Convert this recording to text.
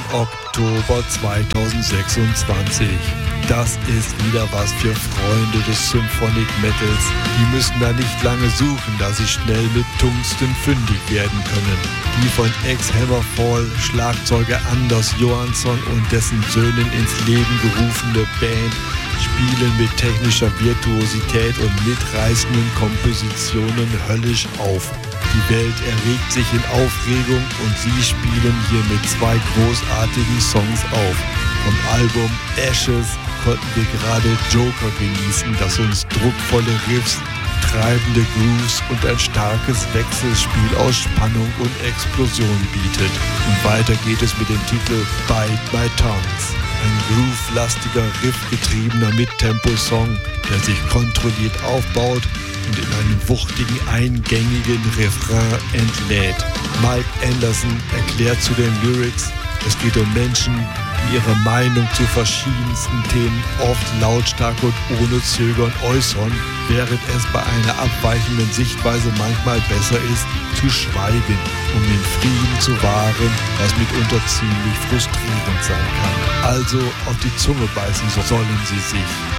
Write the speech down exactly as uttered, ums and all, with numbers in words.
Oktober zweitausendsechsundzwanzig. Das ist wieder was für Freunde des Symphonic Metals. Die müssen da nicht lange suchen, da sie schnell mit Tungsten fündig werden können. Die von Ex-Hammerfall Schlagzeuger Anders Johansson und dessen Söhnen ins Leben gerufene Band spielen mit technischer Virtuosität und mitreißenden Kompositionen höllisch auf. Die Welt erregt sich in Aufregung und sie spielen hier mit zwei großartigen Songs auf. Vom Album Ashes konnten wir gerade Joker genießen, das uns druckvolle Riffs, treibende Grooves und ein starkes Wechselspiel aus Spannung und Explosion bietet. Und weiter geht es mit dem Titel Bite My Tongues. Ein groove-lastiger, riffgetriebener Mittempo-Song, der sich kontrolliert aufbaut und in einem wuchtigen, eingängigen Refrain entlädt. Mike Anderson erklärt zu den Lyrics, es geht um Menschen, die ihre Meinung zu verschiedensten Themen oft lautstark und ohne Zögern äußern, während es bei einer abweichenden Sichtweise manchmal besser ist, zu schweigen, um den Frieden zu wahren, was mitunter ziemlich frustrierend sein kann. Also auf die Zunge beißen sollen sie sich.